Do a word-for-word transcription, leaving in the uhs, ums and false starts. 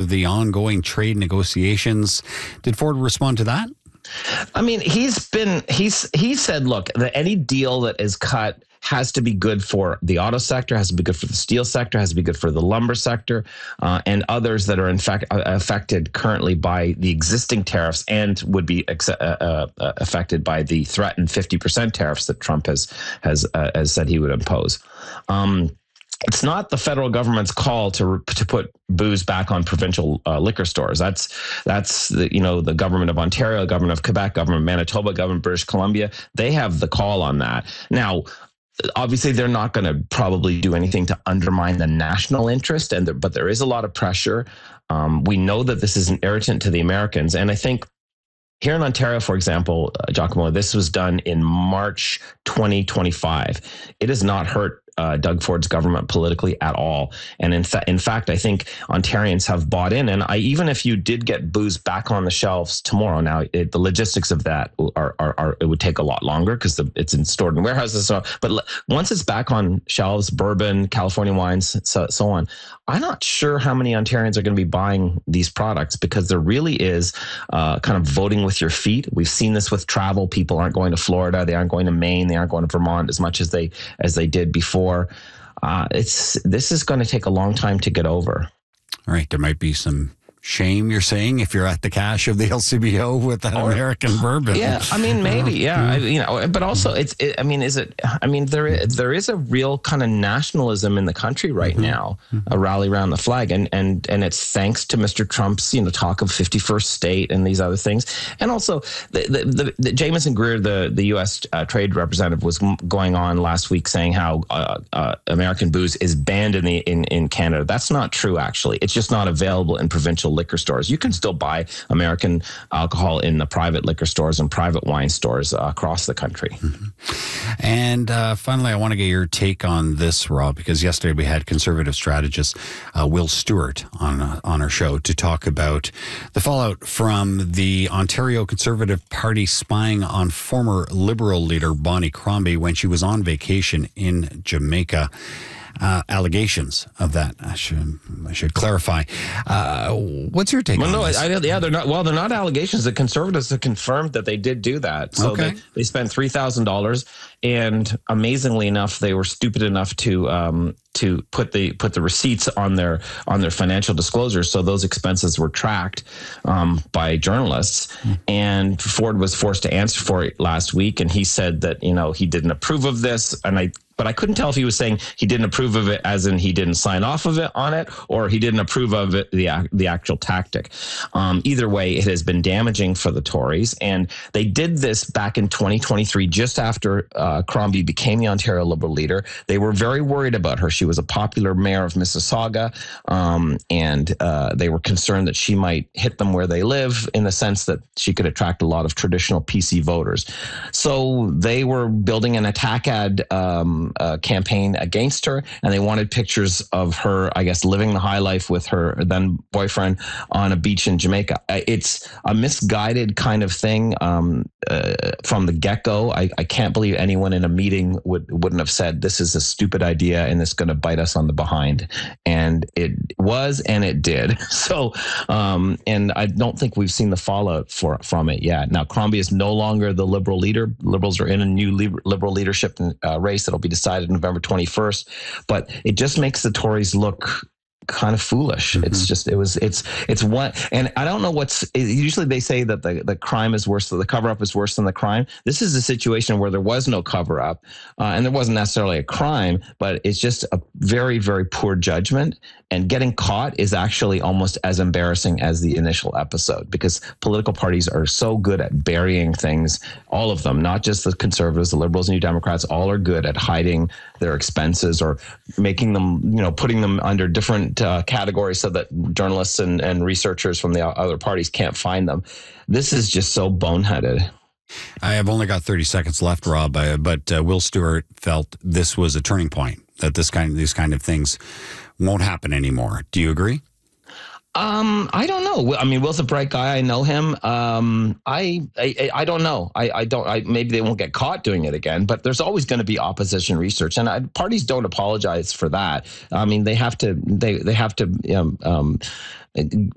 the ongoing trade negotiations. Did Ford respond to that? I mean, he's been, he's, he said, look, that any deal that is cut has to be good for the auto sector, has to be good for the steel sector, has to be good for the lumber sector, uh, and others that are in fact uh, affected currently by the existing tariffs and would be ex- uh, uh, affected by the threatened fifty percent tariffs that Trump has has uh, has said he would impose. Um, It's not the federal government's call to to put booze back on provincial uh, liquor stores. That's that's the, you know, the government of Ontario, government of Quebec, government of Manitoba, government of British Columbia. They have the call on that. Now, obviously, they're not going to probably do anything to undermine the national interest, and there, but there is a lot of pressure. Um, we know that this is an irritant to the Americans, and I think here in Ontario, for example, uh, Giacomo, this was done in March twenty twenty-five. It has not hurt Uh, Doug Ford's government politically at all. And in, fa- in fact, I think Ontarians have bought in. And I, even if you did get booze back on the shelves tomorrow, now it, the logistics of that are, are, are it would take a lot longer because it's in, stored in warehouses. So, but l- once it's back on shelves, bourbon, California wines, so, so on, I'm not sure how many Ontarians are going to be buying these products because there really is uh, kind of voting with your feet. We've seen this with travel. People aren't going to Florida. They aren't going to Maine. They aren't going to Vermont as much as they as they did before. Uh, it's this is going to take a long time to get over. All right, there might be some shame, you're saying, if you're at the cache of the L C B O with that or, American bourbon. Yeah, I mean, maybe, yeah, I, you know, but also it's, it, I mean, is it? I mean, there is, there is a real kind of nationalism in the country right mm-hmm. now, mm-hmm. a rally around the flag, and and and it's thanks to Mister Trump's, you know, talk of fifty-first state and these other things, and also the the, the, the Jameson Greer, the the U S uh, trade representative, was going on last week saying how uh, uh, American booze is banned in the in in Canada. That's not true, actually. It's just not available in provincial liquor stores. You can still buy American alcohol in the private liquor stores and private wine stores uh, across the country. Mm-hmm. And uh, finally, I want to get your take on this, Rob, because yesterday we had conservative strategist uh, Will Stewart on uh, on our show to talk about the fallout from the Ontario Conservative Party spying on former Liberal leader Bonnie Crombie when she was on vacation in Jamaica. Uh, allegations of that. I should I should clarify. Uh, what's your take well, on no, this? I, yeah, they're not. Well, they're not allegations. The Conservatives have confirmed that they did do that. So okay. they, they spent three thousand dollars, and amazingly enough, they were stupid enough to um, to put the put the receipts on their on their financial disclosures. So those expenses were tracked um, by journalists, mm. and Ford was forced to answer for it last week, and he said that you know he didn't approve of this, and I. But I couldn't tell if he was saying he didn't approve of it as in he didn't sign off of it on it, or he didn't approve of it, the the actual tactic. Um, either way, it has been damaging for the Tories. And they did this back in twenty twenty-three, just after uh, Crombie became the Ontario Liberal leader. They were very worried about her. She was a popular mayor of Mississauga, um, and uh, they were concerned that she might hit them where they live in the sense that she could attract a lot of traditional P C voters. So they were building an attack ad um, Uh, campaign against her, and they wanted pictures of her, I guess, living the high life with her then boyfriend on a beach in Jamaica. It's a misguided kind of thing um, uh, from the get-go. I, I can't believe anyone in a meeting would, wouldn't have said, this is a stupid idea and it's going to bite us on the behind. And it was, and it did. So, um, and I don't think we've seen the fallout for from it yet. Now, Crombie is no longer the Liberal leader. Liberals are in a new Liberal leadership uh, race that'll be decided November twenty-first, but it just makes the Tories look kind of foolish. Mm-hmm. It's just, it was, it's, it's one, and I don't know what's, usually they say that the, the crime is worse, the cover up is worse than the crime. This is a situation where there was no cover up uh, and there wasn't necessarily a crime, but it's just a very, very poor judgment. And getting caught is actually almost as embarrassing as the initial episode, because political parties are so good at burying things, all of them, not just the Conservatives, the Liberals, New Democrats, all are good at hiding their expenses or making them, you know, putting them under different uh, categories so that journalists and, and researchers from the other parties can't find them. This is just so boneheaded. I have only got thirty seconds left, Rob, uh, but uh, Will Stewart felt this was a turning point, that this kind, these kind of things won't happen anymore. Do you agree? Um, I don't know. I mean, Will's a bright guy. I know him. Um, I, I, I don't know. I, I don't, I, maybe they won't get caught doing it again, but there's always going to be opposition research, and I, parties don't apologize for that. I mean, they have to, they, they have to, um, um,